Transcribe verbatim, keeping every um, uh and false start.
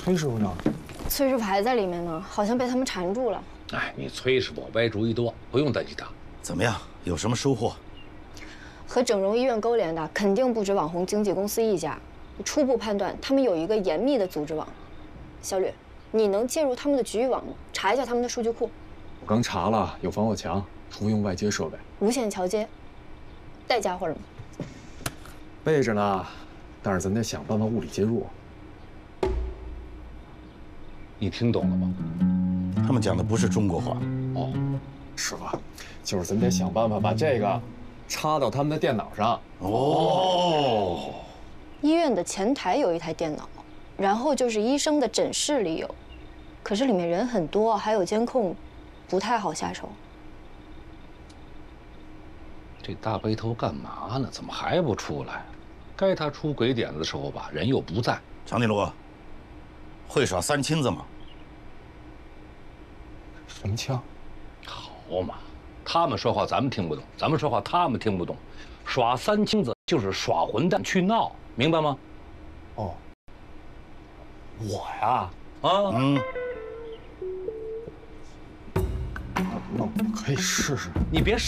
崔师傅呢？ 崔师傅还在里面呢，好像被他们缠住了。 哎，你崔师傅歪主意多，不用担心他。 怎么样？有什么收获？ 和整容医院勾连的肯定不止网红经纪公司一家。初步判断，他们有一个严密的组织网。小吕，你能介入他们的局域网吗？查一下他们的数据库。 我刚查了，有防火墙，除用外接设备。 无线桥接，带家伙了吗？ 备着呢，但是咱得想办法物理介入。 你听懂了吗？ 他们讲的不是中国话。 哦， 师傅，就是咱得想办法把这个插到他们的电脑上。 哦。 医院的前台有一台电脑，然后就是医生的诊室里有，可是里面人很多，还有监控，不太好下手。 这大背头干嘛呢？怎么还不出来？该他出鬼点子的时候吧，人又不在。 长颈鹿，会耍三清子吗？ 什么枪？ 好嘛，他们说话咱们听不懂，咱们说话他们听不懂。耍三清子就是耍混蛋去闹，明白吗？ 哦，我呀， 啊， 嗯， 那我可以试试。 你别